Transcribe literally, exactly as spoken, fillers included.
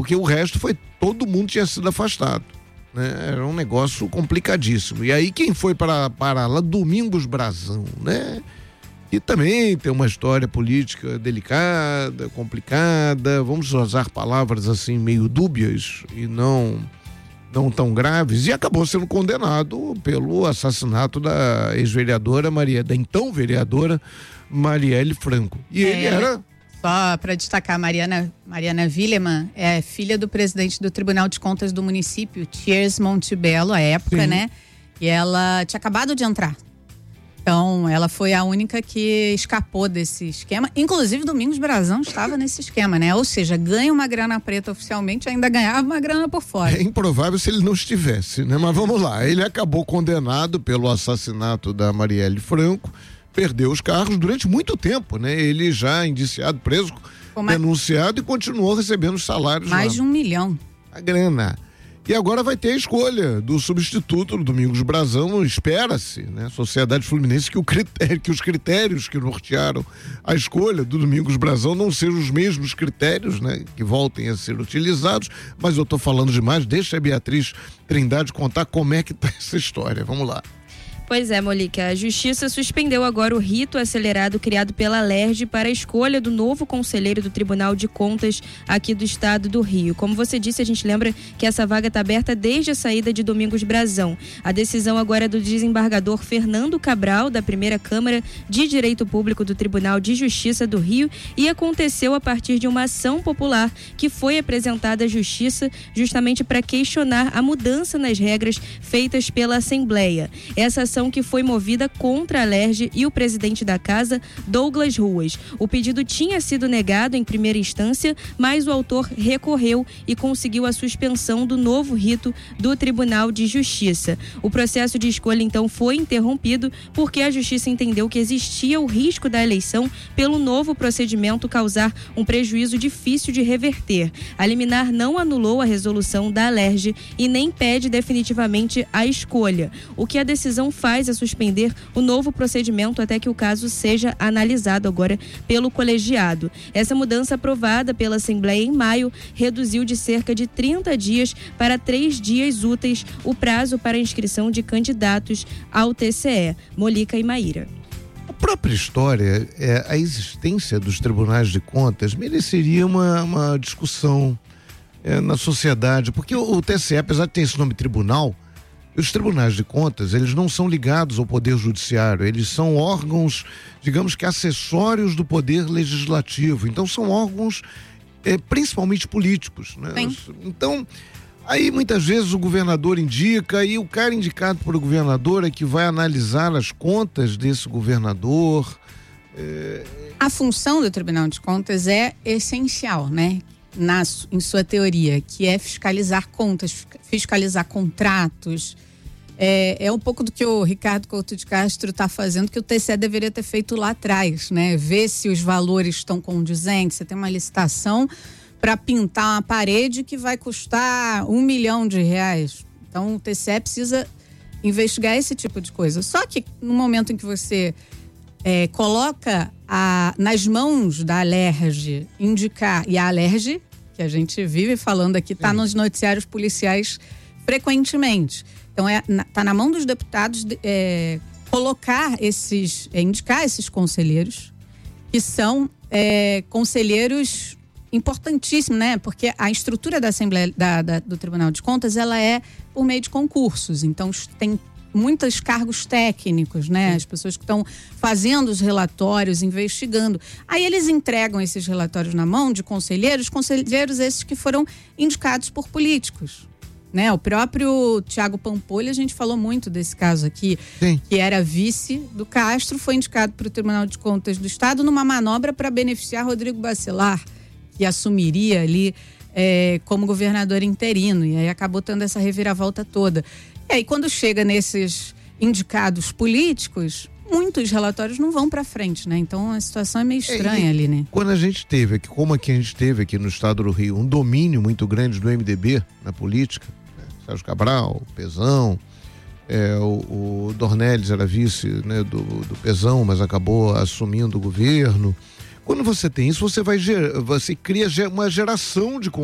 porque o resto foi, todo mundo tinha sido afastado, né? Era um negócio complicadíssimo. E aí quem foi para, para lá? Domingos Brazão, né? E também tem uma história política delicada, complicada, vamos usar palavras assim meio dúbias e não... não tão graves, e acabou sendo condenado pelo assassinato da ex-vereadora Maria, da então vereadora Marielle Franco. E é, ele era... Só para destacar, Mariana, Mariana Willemann é filha do presidente do Tribunal de Contas do município, Thiers Montebello, à época, Sim. né? E ela tinha acabado de entrar. Então, ela foi a única que escapou desse esquema. Inclusive, Domingos Brazão estava nesse esquema, né? Ou seja, ganha uma grana preta oficialmente, ainda ganhava uma grana por fora. É improvável se ele não estivesse, né? Mas vamos lá, ele acabou condenado pelo assassinato da Marielle Franco, perdeu os cargos durante muito tempo, né? Ele já indiciado, preso, Uma... denunciado e continuou recebendo os salários Mais lá. de um milhão. A grana. E agora vai ter a escolha do substituto do Domingos Brazão, espera-se, né? Sociedade Fluminense, que, o critério, que os critérios que nortearam a escolha do Domingos Brazão não sejam os mesmos critérios, né? Que voltem a ser utilizados, mas eu tô falando demais, deixa a Beatriz Trindade contar como é que tá essa história, vamos lá. Pois é, Molica, a Justiça suspendeu agora o rito acelerado criado pela Alerj para a escolha do novo conselheiro do Tribunal de Contas aqui do estado do Rio. Como você disse, a gente lembra que essa vaga está aberta desde a saída de Domingos Brazão. A decisão agora é do desembargador Fernando Cabral, da primeira Câmara de Direito Público do Tribunal de Justiça do Rio, e aconteceu a partir de uma ação popular que foi apresentada à Justiça justamente para questionar a mudança nas regras feitas pela Assembleia. Essa ação que foi movida contra a Alerj e o presidente da casa, Douglas Ruas. O pedido tinha sido negado em primeira instância, mas o autor recorreu e conseguiu a suspensão do novo rito do Tribunal de Justiça. O processo de escolha, então, foi interrompido porque a Justiça entendeu que existia o risco da eleição pelo novo procedimento causar um prejuízo difícil de reverter. A liminar não anulou a resolução da Alerj e nem pede definitivamente a escolha. O que a decisão faz é suspender o novo procedimento até que o caso seja analisado agora pelo colegiado. Essa mudança aprovada pela Assembleia em maio reduziu de cerca de trinta dias para três dias úteis o prazo para inscrição de candidatos ao T C E. Molica e Maíra. A própria história, é, a existência dos tribunais de contas mereceria uma, uma discussão é, na sociedade, porque o, o T C E, apesar de ter esse nome tribunal, os tribunais de contas, eles não são ligados ao Poder Judiciário, eles são órgãos, digamos que acessórios do Poder Legislativo, então são órgãos é, principalmente políticos, né? Sim. Então, aí muitas vezes o governador indica e o cara indicado pelo governador é que vai analisar as contas desse governador. É... A função do Tribunal de Contas é essencial, né? Na, em sua teoria, que é fiscalizar contas, fiscalizar contratos. É, é um pouco do que o Ricardo Couto de Castro está fazendo, que o T C E deveria ter feito lá atrás, né? Ver se os valores estão condizentes. Você tem uma licitação para pintar uma parede que vai custar um milhão de reais. Então, o T C E precisa investigar esse tipo de coisa. Só que no momento em que você é, coloca a, nas mãos da Alerj indicar, e a Alerj, que a gente vive falando aqui, está nos noticiários policiais frequentemente. Então, é, na, tá na mão dos deputados é, colocar esses, é, indicar esses conselheiros, que são é, conselheiros importantíssimos, né? Porque a estrutura da Assembleia, da, da, do Tribunal de Contas, ela é por meio de concursos. Então, tem muitos cargos técnicos, né? As pessoas que estão fazendo os relatórios, investigando. Aí eles entregam esses relatórios na mão de conselheiros, conselheiros esses que foram indicados por políticos, né? O próprio Tiago Pampolha, a gente falou muito desse caso aqui, Sim. que era vice do Castro, foi indicado para o Tribunal de Contas do Estado numa manobra para beneficiar Rodrigo Bacelar, que assumiria ali é, como governador interino, e aí acabou tendo essa reviravolta toda. E aí, quando chega nesses indicados políticos, muitos relatórios não vão para frente, né? Então a situação é meio estranha é, ali, né? Quando a gente teve aqui, como aqui a gente teve aqui no estado do Rio, um domínio muito grande do M D B na política, né? Sérgio Cabral, Pezão, é, o, o Dornelles era vice, né, do, do Pezão, mas acabou assumindo o governo. Quando você tem isso, você vai ger- você cria uma geração de